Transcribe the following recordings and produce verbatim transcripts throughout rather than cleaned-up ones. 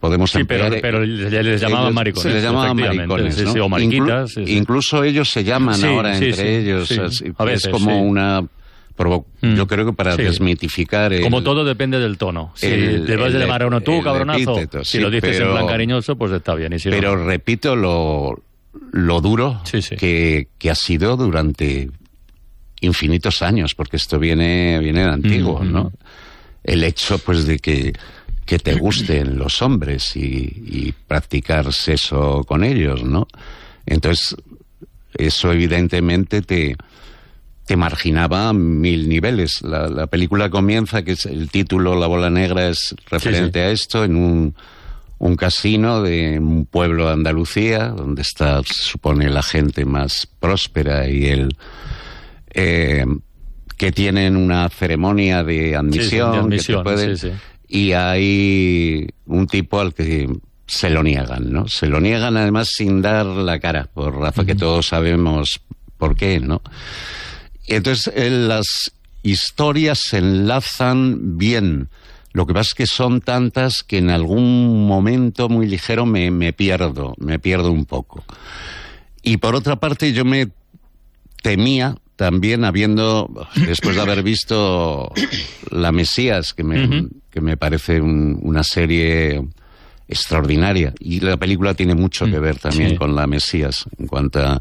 podemos sí, emplear... pero, pero les llamaban ellos, maricones. Se les llamaban maricones, sí, ¿no? sí, o mariquitas. Inclu- sí, sí. Incluso ellos se llaman sí, ahora sí, entre sí, ellos. sí. Así, A veces, es como sí. una... Provo- Mm. Yo creo que para Sí. desmitificar... El, Como todo depende del tono. Si el- te vas el- a llamar a uno tú, el cabronazo, epíteto, si sí, lo dices pero- en plan cariñoso, pues está bien. Y si pero no, repito lo, lo duro Sí, sí. Que, que ha sido durante infinitos años, porque esto viene, viene de antiguo, Mm, ¿no? mm. El hecho, pues, de que, que te gusten los hombres y, y practicar sexo con ellos, ¿no? Entonces, eso evidentemente te, te marginaba a mil niveles. La, la película comienza, que es el título, La bola negra, es referente Sí, sí. a esto, en un, un casino de un pueblo de Andalucía, donde está, se supone, la gente más próspera y el... Eh, que tienen una ceremonia de admisión, Sí, sí, de admisión, que te pueden, sí, sí. y hay un tipo al que se lo niegan, ¿no? Se lo niegan además sin dar la cara, por razón que todos sabemos por qué, ¿no? Y entonces eh, las historias se enlazan bien. Lo que pasa es que son tantas que en algún momento muy ligero me, me pierdo, me pierdo un poco. Y por otra parte yo me temía también, habiendo, después de haber visto La Mesías, que me, Ujú. que me parece un- una serie extraordinaria, y la película tiene mucho que ver también Sí. con La Mesías, en cuanto a...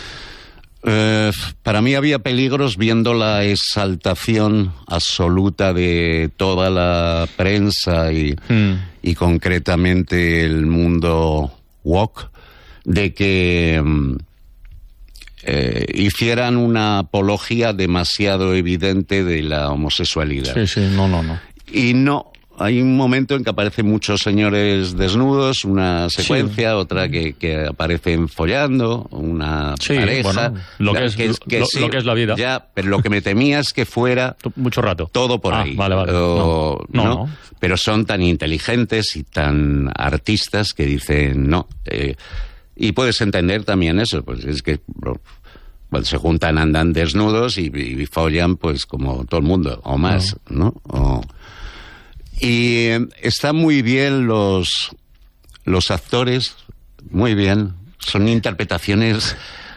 Eh, para mí había peligros viendo la exaltación absoluta de toda la prensa y, Mm. y concretamente el mundo woke, de que mm, eh, hicieran una apología demasiado evidente de la homosexualidad. Sí, sí, no, no, no. Y no, hay un momento en que aparecen muchos señores desnudos, una secuencia, Sí. otra que, que aparecen follando, una Sí, pareja. bueno, lo que es- lo- lo que es la vida. Ya, pero lo que me temía es que fuera Tú- Mucho rato. todo por Ah, ahí. Vale, vale. O- no, no, no. Pero son tan inteligentes y tan artistas que dicen no. Eh, y puedes entender también eso, pues es que bro, cuando se juntan andan desnudos y, y follan pues como todo el mundo, o más, ¿no? O- y eh, están muy bien los, los actores, muy bien. Son interpretaciones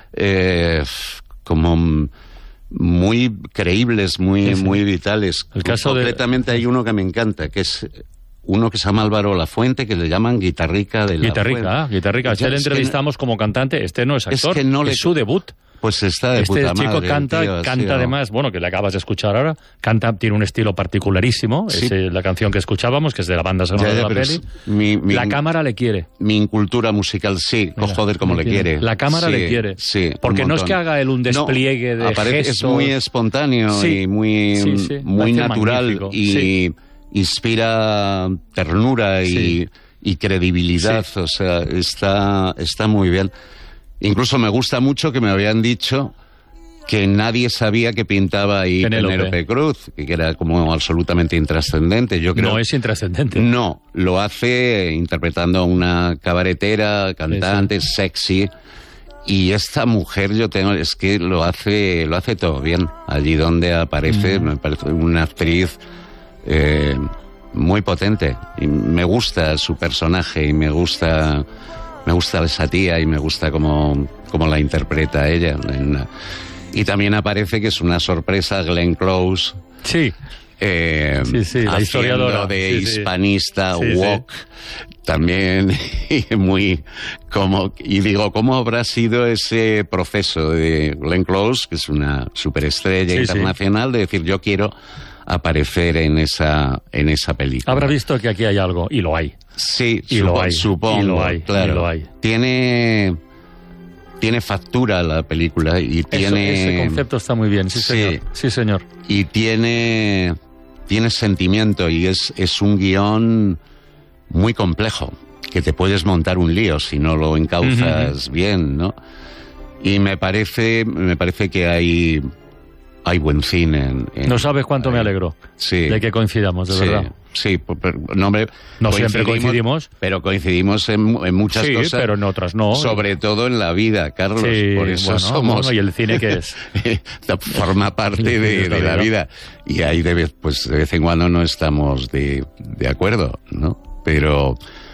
eh, como mm, muy creíbles, muy, Sí, sí. muy vitales. El caso de- Concretamente hay uno que me encanta, que es uno que se llama Álvaro Lafuente, que le llaman Guitarrica de la Guitarrica, Fuente. ah, Guitarrica. Este Ya, le es que entrevistamos como cantante. Este no es es actor, que no le- es su debut. Pues está de Este puta chico madre, canta, tío, ha canta sido- además, bueno, que le acabas de escuchar ahora, canta, tiene un estilo particularísimo, Sí. es eh, la canción que escuchábamos, que es de la banda sonora Ya, ya, de la pero peli. es mi- mi- La cámara le quiere. Mi incultura musical, sí, Mira, oh, joder, como le quiere. La cámara Sí, le quiere. Sí, Porque un no es que montón. haga él un despliegue No, de aparece- gestos. Es muy espontáneo Sí, y muy, sí, sí, muy parece natural magnífico, y sí. inspira ternura y, Sí. y credibilidad. Sí. O sea, está, está muy bien. Incluso me gusta mucho que me habían dicho que nadie sabía que pintaba ahí Penélope. Penélope Cruz, que era como absolutamente intrascendente. Yo creo No es intrascendente. no, lo hace interpretando a una cabaretera, cantante, sexy. Y esta mujer, yo tengo, es que lo hace, lo hace todo bien. Allí donde aparece, Mm. me parece una actriz eh, muy potente. Y me gusta su personaje y me gusta, me gusta esa tía y me gusta cómo, cómo la interpreta ella. En- y también aparece que es una sorpresa Glenn Close. Sí, Eh, Sí, sí, la haciendo historiadora. de Sí, sí. hispanista, Sí, sí. woke, también y muy como y digo cómo habrá sido ese proceso de Glenn Close, que es una superestrella Sí, sí. internacional, de decir yo quiero aparecer en esa en esa película. habrá visto que aquí hay algo, y lo hay. Sí, Y lo supo- hay, supongo, y lo hay, claro. y lo hay. Tiene tiene factura la película y Eso- tiene ese concepto está muy bien, sí, Sí. señor. Sí, señor. y tiene tiene sentimiento y es, es un guión muy complejo, que te puedes montar un lío si no lo encauzas bien, ¿no? Y me parece, me parece que hay, hay buen cine. En, en- No sabes cuánto me ahí. alegro Sí. de que coincidamos, de sí, verdad. Sí, por- por- no, hombre, No siempre coincidimos. pero coincidimos en, en muchas Sí, cosas. pero en otras no. Sobre todo en la vida, Carlos. Sí, por eso bueno, somos. bueno, ¿y el cine qué es? Forma parte de, Es la de la vida. vida. Y ahí de vez, pues de vez en cuando no estamos de, de acuerdo, ¿no? Pero